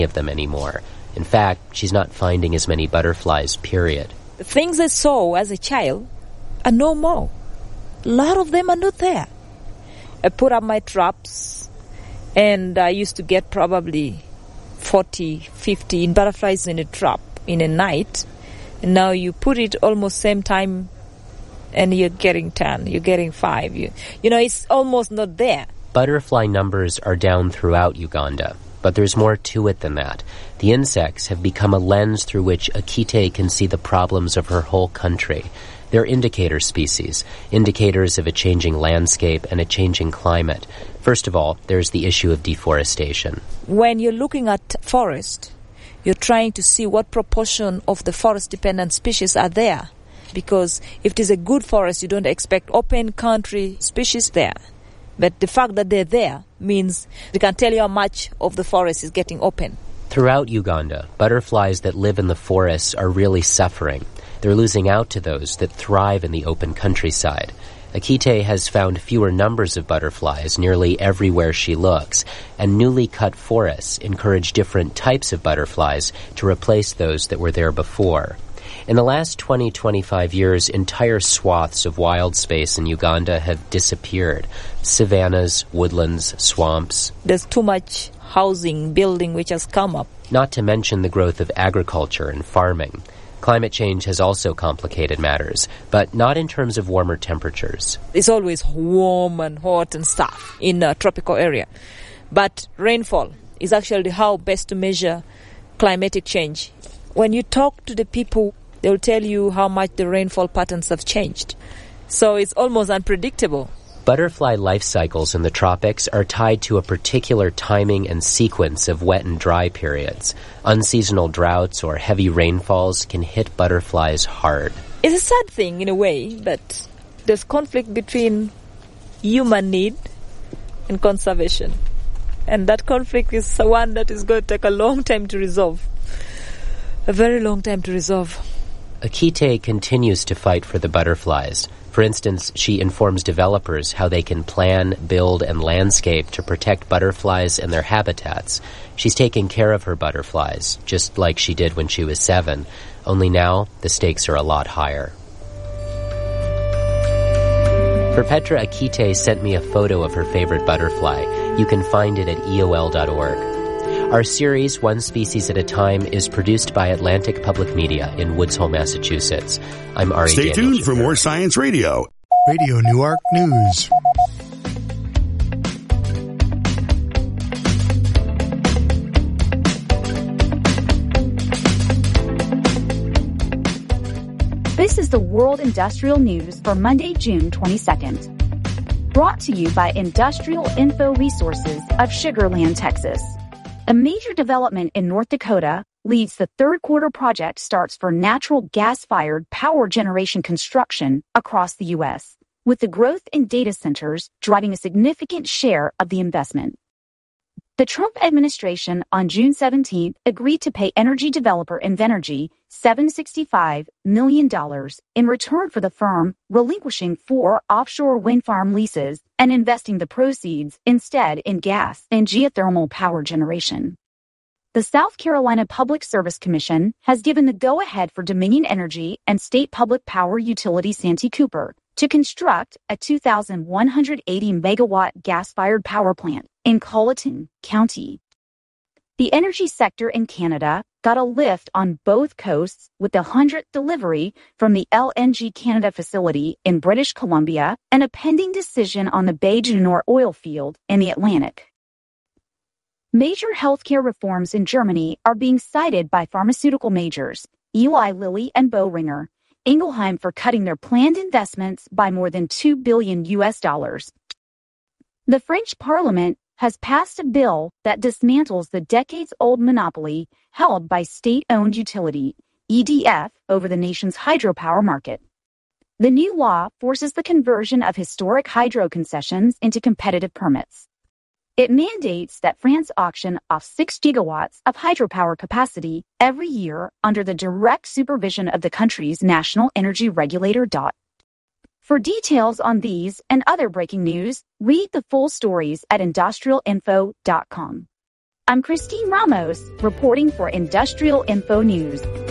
of them anymore. In fact, she's not finding as many butterflies, period. The things I saw as a child are no more. A lot of them are not there. I put up my traps, and I used to get probably 40, 50 butterflies in a trap in a night. And now you put it almost same time, and you're getting 10, you're getting 5. You know, it's almost not there. Butterfly numbers are down throughout Uganda, but there's more to it than that. The insects have become a lens through which Akite can see the problems of her whole country. They're indicator species, indicators of a changing landscape and a changing climate. First of all, there's the issue of deforestation. When you're looking at forest, you're trying to see what proportion of the forest-dependent species are there. Because if it is a good forest, you don't expect open country species there. But the fact that they're there means they can tell you how much of the forest is getting open. Throughout Uganda, butterflies that live in the forests are really suffering. They're losing out to those that thrive in the open countryside. Akite has found fewer numbers of butterflies nearly everywhere she looks, and newly cut forests encourage different types of butterflies to replace those that were there before. In the last 20-25 years, entire swaths of wild space in Uganda have disappeared. Savannas, woodlands, swamps. There's too much housing, building which has come up. Not to mention the growth of agriculture and farming. Climate change has also complicated matters, but not in terms of warmer temperatures. It's always warm and hot and stuff in a tropical area. But rainfall is actually how best to measure climatic change. When you talk to the people, they'll tell you how much the rainfall patterns have changed. So it's almost unpredictable. Butterfly life cycles in the tropics are tied to a particular timing and sequence of wet and dry periods. Unseasonal droughts or heavy rainfalls can hit butterflies hard. It's a sad thing in a way that there's conflict between human need and conservation. And that conflict is one that is going to take a long time to resolve. A very long time to resolve. Akite continues to fight for the butterflies. For instance, she informs developers how they can plan, build, and landscape to protect butterflies and their habitats. She's taking care of her butterflies, just like she did when she was 7. Only now, the stakes are a lot higher. Perpetra Akite sent me a photo of her favorite butterfly. You can find it at EOL.org. Our series, One Species at a Time, is produced by Atlantic Public Media in Woods Hole, Massachusetts. I'm Ari Stay Daniel tuned for more Science Radio. Radio Newark News. This is the World Industrial News for Monday, June 22nd. Brought to you by Industrial Info Resources of Sugar Land, Texas. A major development in North Dakota leads the third quarter project starts for natural gas-fired power generation construction across the U.S., with the growth in data centers driving a significant share of the investment. The Trump administration on June 17th agreed to pay energy developer Invenergy $765 million in return for the firm relinquishing 4 offshore wind farm leases and investing the proceeds instead in gas and geothermal power generation. The South Carolina Public Service Commission has given the go-ahead for Dominion Energy and State Public Power Utility Santee Cooper to construct a 2,180-megawatt gas-fired power plant in Colleton County. The energy sector in Canada got a lift on both coasts with the 100th delivery from the LNG Canada facility in British Columbia and a pending decision on the Bay du Nord oil field in the Atlantic. Major healthcare reforms in Germany are being cited by pharmaceutical majors Eli Lilly and Boehringer Ingelheim for cutting their planned investments by more than $2 billion. The French Parliament has passed a bill that dismantles the decades-old monopoly held by state-owned utility, EDF, over the nation's hydropower market. The new law forces the conversion of historic hydro concessions into competitive permits. It mandates that France auction off 6 gigawatts of hydropower capacity every year under the direct supervision of the country's national energy regulator. For details on these and other breaking news, read the full stories at industrialinfo.com. I'm Christine Ramos, reporting for Industrial Info News.